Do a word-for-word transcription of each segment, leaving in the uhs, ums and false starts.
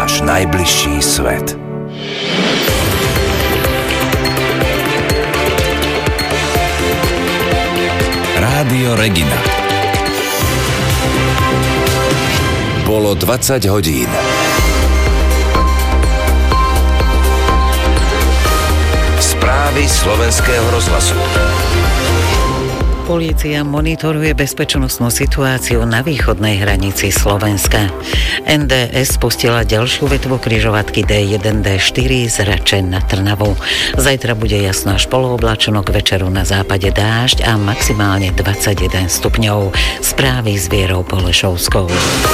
náš najbližší svet. Rádio Regina. Bolo dvadsať hodín. Správy slovenského rozhlasu. Polícia monitoruje bezpečnostnú situáciu na východnej hranici Slovenska. en dé es spustila ďalšiu vetvu križovatky dé jeden dé štyri z Rače na Trnavu. Zajtra bude jasno až polooblačno, k večeru na západe dážď a maximálne dvadsaťjeden stupňov. Správy s Vierou Polešovskou.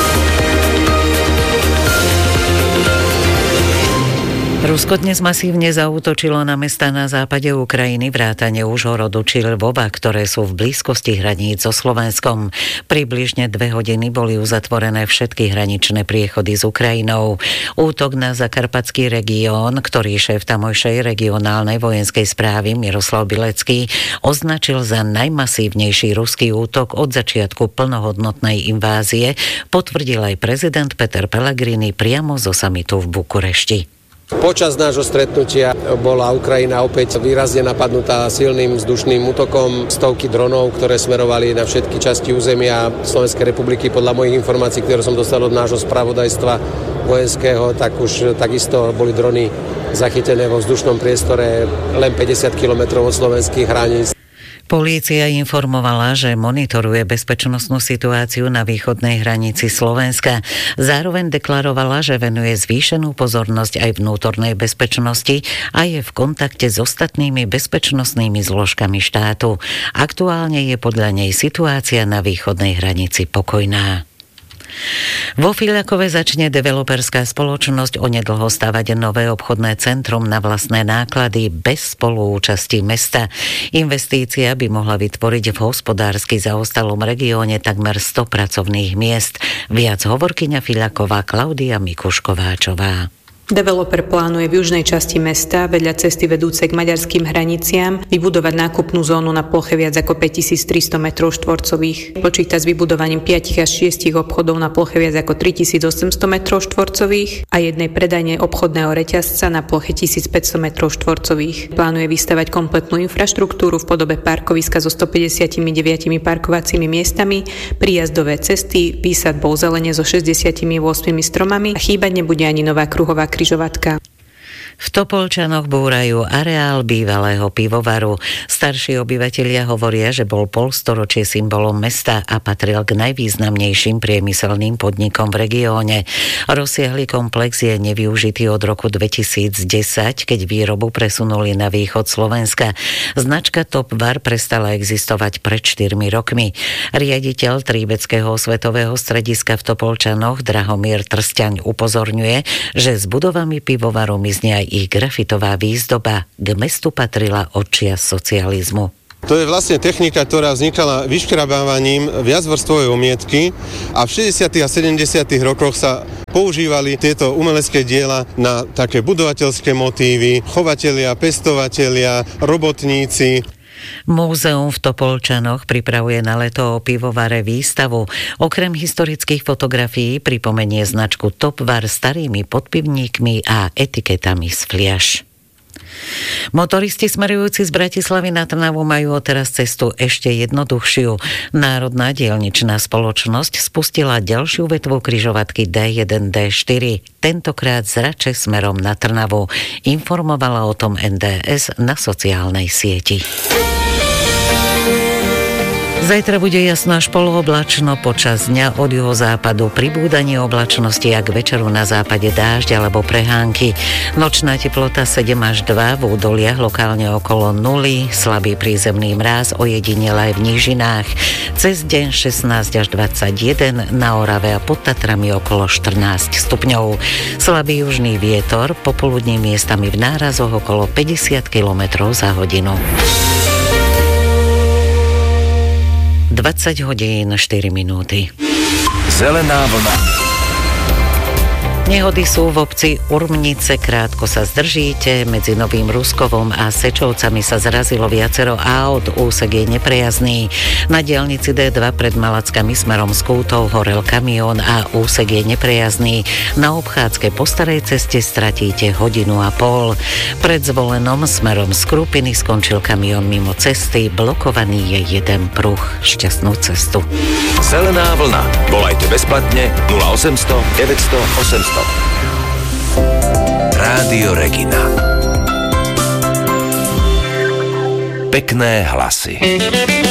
Rusko dnes masívne zaútočilo na mestá na západe Ukrajiny vrátane Užhorodu či Lvova, ktoré sú v blízkosti hraníc so Slovenskom. Približne dve hodiny boli uzatvorené všetky hraničné priechody s Ukrajinou. Útok na Zakarpatský región, ktorý šéf tamojšej regionálnej vojenskej správy Miroslav Bilecký označil za najmasívnejší ruský útok od začiatku plnohodnotnej invázie, potvrdil aj prezident Peter Pellegrini priamo zo samitu v Bukurešti. Počas nášho stretnutia bola Ukrajina opäť výrazne napadnutá silným vzdušným útokom. Stovky dronov, ktoré smerovali na všetky časti územia Slovenskej republiky. Podľa mojich informácií, ktoré som dostal od nášho spravodajstva vojenského, tak už takisto boli drony zachytené vo vzdušnom priestore len päťdesiat kilometrov od slovenských hraníc. Polícia informovala, že monitoruje bezpečnostnú situáciu na východnej hranici Slovenska. Zároveň deklarovala, že venuje zvýšenú pozornosť aj vnútornej bezpečnosti a je v kontakte s ostatnými bezpečnostnými zložkami štátu. Aktuálne je podľa nej situácia na východnej hranici pokojná. Vo Filiakove začne developerská spoločnosť onedlho stavať nové obchodné centrum na vlastné náklady bez spoluúčasti mesta. Investícia by mohla vytvoriť v hospodársky zaostalom regióne takmer sto pracovných miest. Viac hovorkyňa Filiakova Klaudia Mikuškováčová. Developer plánuje v južnej časti mesta vedľa cesty vedúcej k maďarským hraniciam vybudovať nákupnú zónu na ploche viac ako päťtisíctristo metrov štvorcových. Počíta s vybudovaním päť až šesť obchodov na ploche viac ako tritisícosemsto metrov štvorcových a jednej predajne obchodného reťazca na ploche tisícpäťsto metrov štvorcových. Plánuje vystavať kompletnú infraštruktúru v podobe parkoviska so stopäťdesiatdeväť parkovacími miestami, príjazdové cesty, výsadbou zelene so šesťdesiatosem stromami a chýbať nebude ani nová kruhová križovatka. V Topolčanoch búrajú areál bývalého pivovaru. Starší obyvatelia hovoria, že bol polstoročie symbolom mesta a patril k najvýznamnejším priemyselným podnikom v regióne. Rozsiahly komplex je nevyužitý od roku dvetisícdesať, keď výrobu presunuli na východ Slovenska. Značka Topvar prestala existovať pred štyrmi rokmi. Riaditeľ Tríbeckého svetového strediska v Topolčanoch Drahomír Trsťaň upozorňuje, že s budovami pivovaru mizne aj ich grafitová výzdoba. K mestu patrila od čias socializmu. To je vlastne technika, ktorá vznikala vyškrabávaním viacvrstvovej omietky a v šesťdesiatych a sedemdesiatych rokoch sa používali tieto umelecké diela na také budovateľské motívy, chovatelia, pestovatelia, robotníci. Múzeum v Topolčanoch pripravuje na leto o pivovare výstavu. Okrem historických fotografií pripomenie značku Topvar starými podpivníkmi a etiketami z fliaš. Motoristi smerujúci z Bratislavy na Trnavu majú odteraz cestu ešte jednoduchšiu. Národná diaľničná spoločnosť spustila ďalšiu vetvu križovatky dé jeden dé štyri, tentokrát z Rače smerom na Trnavu. Informovala o tom en dé es na sociálnej sieti. Zajtra bude jasno až polooblačno, počas dňa od juhozápadu pribúdanie oblačnosti a k večeru na západe dážď alebo prehánky. Nočná teplota sedem až dva, v údoliach lokálne okolo nuly, slabý prízemný mráz ojedinele aj v nížinách. Cez deň šestnásť až dvadsaťjeden, na Orave a pod Tatrami okolo štrnásť stupňov. Slabý južný vietor, popoludní miestami v nárazoch okolo päťdesiat kilometrov za hodinu. dvadsať hodín štyri minúty. Zelená vlna. Nehody sú v obci Urmnice, krátko sa zdržíte, medzi Novým Ruskovom a Sečovcami sa zrazilo viacero aut, úsek je neprejazdný. Na diaľnici dé dva pred Malackami smerom z Kútov horel kamión a úsek je neprejazdný. Na obchádzke po starej ceste stratíte hodinu a pol. Pred Zvolenom smerom z Krupiny skončil kamión mimo cesty, blokovaný je jeden pruh. Šťastnú cestu. Zelená vlna. Volajte bezplatne nula osemsto deväťsto osemsto. Rádio Regina. Pekné hlasy.